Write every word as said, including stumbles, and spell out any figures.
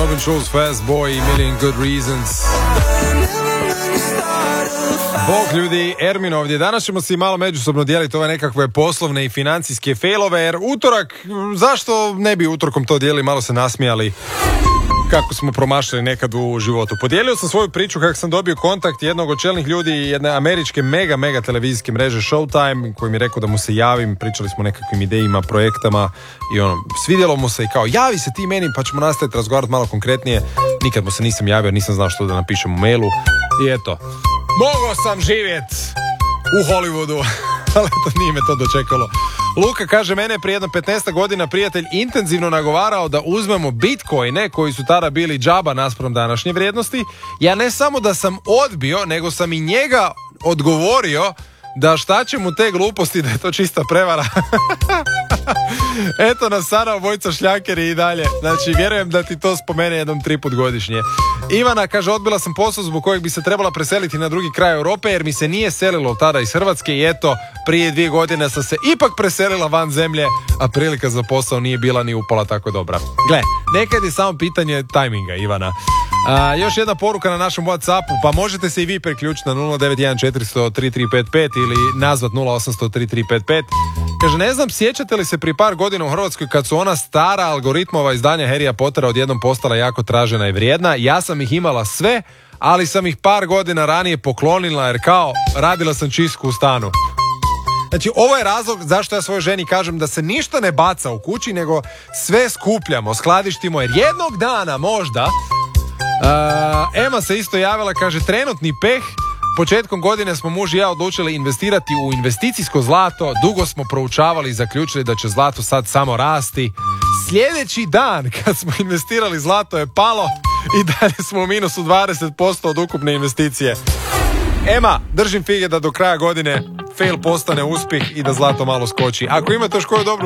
Robin Schulz, Fast Boy i Million Good Reasons. Bog ljudi, Ermin ovdje. Danas ćemo se i malo međusobno dijeliti ove nekakve poslovne i financijske failove, jer utorak, zašto ne bi utorkom to dijelili, malo se nasmijali kako smo promašali nekad u životu. Podijelio sam svoju priču kako sam dobio kontakt jednog od čelnih ljudi jedne američke mega, mega televizijske mreže Showtime, koji mi je rekao da mu se javim, pričali smo o nekakvim idejima, projektama i ono, svidjelo mu se i kao, javi se ti meni pa ćemo nastaviti razgovarati malo konkretnije. Nikad mu se nisam javio, nisam znao što da napišem u mailu i eto, mogao sam živjeti u Hollywoodu, ali to nije me to dočekalo. Luka kaže, mene je prije jedno petnaest godina prijatelj intenzivno nagovarao da uzmemo bitcoine koji su tada bili džaba naspram današnje vrijednosti. Ja ne samo da sam odbio, nego sam i njega odgovorio da šta će mu te gluposti, da je to čista prevara. Eto nas sada obojica šljakeri i dalje. Znači, vjerujem da ti to spomene jednom tri put godišnje. Ivana kaže, odbila sam posao zbog kojeg bi se trebala preseliti na drugi kraj Europe, jer mi se nije selilo tada iz Hrvatske i eto, prije dvije godine sam se ipak preselila van zemlje, a prilika za posao nije bila ni upala tako dobra. Gle, nekad je samo pitanje tajminga, Ivana. A, još jedna poruka na našem WhatsAppu, pa možete se i vi priključiti na nula devet jedan četiri nula nula tri tri pet pet ili nazvat nula osam nula nula tri tri pet pet. Kaže, ne znam, sjećate li se pri par godina u Hrvatskoj kad su ona stara algoritmova izdanja Harryja Pottera odjednom postala jako tražena i vrijedna? Ja sam ih imala sve, ali sam ih par godina ranije poklonila jer kao radila sam čistku u stanu. Znači, ovo je razlog zašto ja svojoj ženi kažem da se ništa ne baca u kući, nego sve skupljamo, skladištimo, jer jednog dana možda... Uh, Ema se isto javila, kaže, trenutni peh. Početkom godine smo muž i ja odlučili investirati u investicijsko zlato. Dugo smo proučavali i zaključili da će zlato sad samo rasti. Sljedeći dan kad smo investirali, zlato je palo i dalje smo u minusu dvadeset posto od ukupne investicije. Ema, držim fige da do kraja godine fail postane uspjeh i da zlato malo skoči. Ako imate još koju dobru